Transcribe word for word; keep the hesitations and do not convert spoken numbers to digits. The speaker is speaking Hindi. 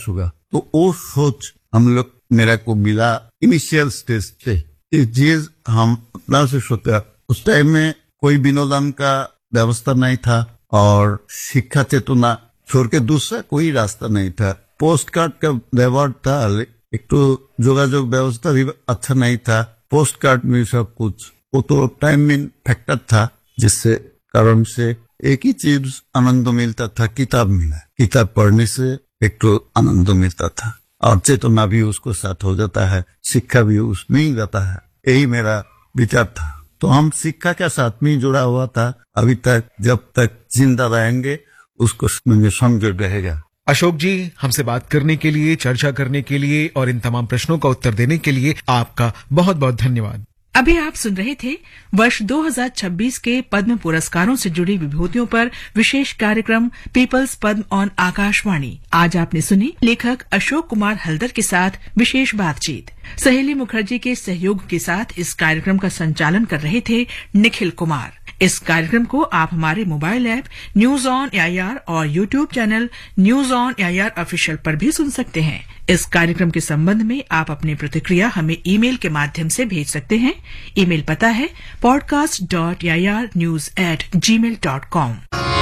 शुगर। तो वो सोच हम लोग मेरा को मिला इनिशियल स्टेज पे, ये चीज हम अपना से सोचा। उस टाइम में कोई विनोदन का व्यवस्था नहीं था और शिक्षा चेतना छोड़ के दूसरा कोई रास्ता नहीं था। पोस्ट कार्ड का व्यवहार था, एक तो जोगाजोग व्यवस्था भी अच्छा नहीं था। पोस्ट कार्ड में सब कुछ वो तो टाइमिंग फैक्टर था, जिससे कारण से एक ही चीज आनंद मिलता था, किताब मिला। किताब पढ़ने से एक तो आनंद मिलता था और चेतना भी उसको साथ हो जाता है, शिक्षा भी उसमें ही जाता है। यही मेरा विचार था। तो हम शिक्षा के साथ में जुड़ा हुआ था। अभी तक जब तक जिंदा रहेंगे उसको संजोग रहेगा। अशोक जी, हमसे बात करने के लिए, चर्चा करने के लिए और इन तमाम प्रश्नों का उत्तर देने के लिए आपका बहुत बहुत धन्यवाद। अभी आप सुन रहे थे वर्ष दो हज़ार छब्बीस के पद्म पुरस्कारों से जुड़ी विभूतियों पर विशेष कार्यक्रम पीपल्स पद्म ऑन आकाशवाणी। आज आपने सुनी लेखक अशोक कुमार हल्दर के साथ विशेष बातचीत। सहेली मुखर्जी के सहयोग के साथ इस कार्यक्रम का संचालन कर रहे थे निखिल कुमार। इस कार्यक्रम को आप हमारे mobile app news on AIR और YouTube channel news on AIR official पर भी सुन सकते हैं। इस कार्यक्रम के संबंध में आप अपनी प्रतिक्रिया हमें ईमेल के माध्यम से भेज सकते हैं। ईमेल पता है podcast dot AIR news at ji mail dot com.